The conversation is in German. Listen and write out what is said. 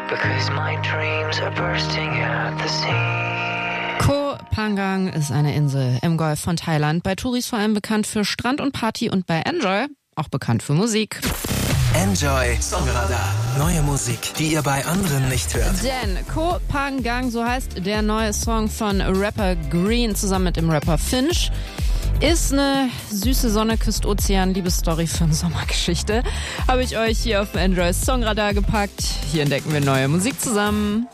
because my dreams are bursting at the seams. Koh Phangan ist eine Insel im Golf von Thailand. Bei Touris vor allem bekannt für Strand und Party und bei Enjoy auch bekannt für Musik. Enjoy Songradar. Neue Musik, die ihr bei anderen nicht hört. Denn Koh Phangan, so heißt der neue Song von Rapper Green zusammen mit dem Rapper Finch, ist eine süße Sonne küsst Ozean Liebesstory für eine Sommergeschichte. Habe ich euch hier auf Enjoy Songradar gepackt. Hier entdecken wir neue Musik zusammen.